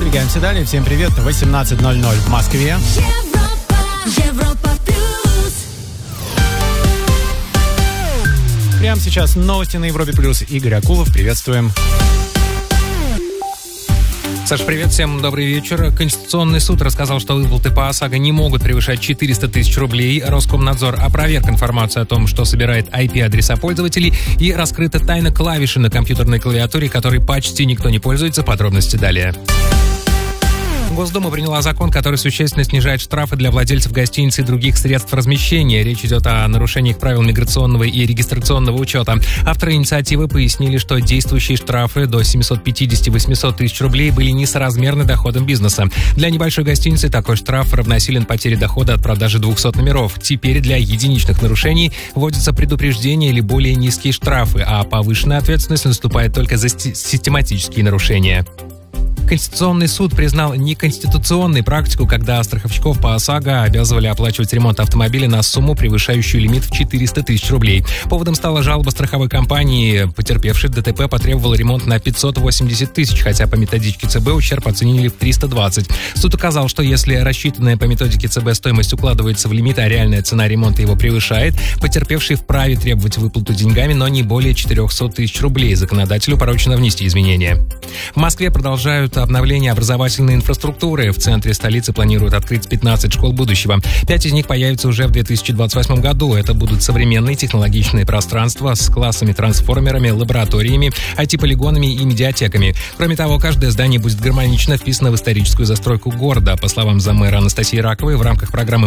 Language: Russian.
Двигаемся далее. Всем привет. 18:00 в Москве. Европа плюс. Прямо сейчас новости на Европе плюс. Игорь Акулов, приветствуем. Саш, привет, всем добрый вечер. Конституционный суд рассказал, что выплаты по ОСАГО не могут превышать 400 тысяч рублей. Роскомнадзор опроверг информацию о том, что собирает IP-адреса пользователей, и раскрыта тайна клавиши на компьютерной клавиатуре, которой почти никто не пользуется. Подробности далее. Госдума приняла закон, который существенно снижает штрафы для владельцев гостиниц и других средств размещения. Речь идет о нарушениях правил миграционного и регистрационного учета. Авторы инициативы пояснили, что действующие штрафы до 750-800 тысяч рублей были несоразмерны доходам бизнеса. Для небольшой гостиницы такой штраф равносилен потере дохода от продажи 200 номеров. Теперь для единичных нарушений вводятся предупреждения или более низкие штрафы, а повышенная ответственность наступает только за систематические нарушения. Конституционный суд признал неконституционной практику, когда страховщиков по ОСАГО обязывали оплачивать ремонт автомобиля на сумму, превышающую лимит в 400 тысяч рублей. Поводом стала жалоба страховой компании. Потерпевший ДТП потребовал ремонт на 580 тысяч, хотя по методичке ЦБ ущерб оценили в 320. Суд указал, что если рассчитанная по методике ЦБ стоимость укладывается в лимит, а реальная цена ремонта его превышает, потерпевший вправе требовать выплату деньгами, но не более 400 тысяч рублей. Законодателю поручено внести изменения. В Москве продолжают обновление образовательной инфраструктуры. В центре столицы планируют открыть 15 школ будущего. 5 из них появятся уже в 2028 году. Это будут современные технологичные пространства с классами-трансформерами, лабораториями, IT-полигонами и медиатеками. Кроме того, каждое здание будет гармонично вписано в историческую застройку города. По словам заммэра Анастасии Раковой, в рамках программы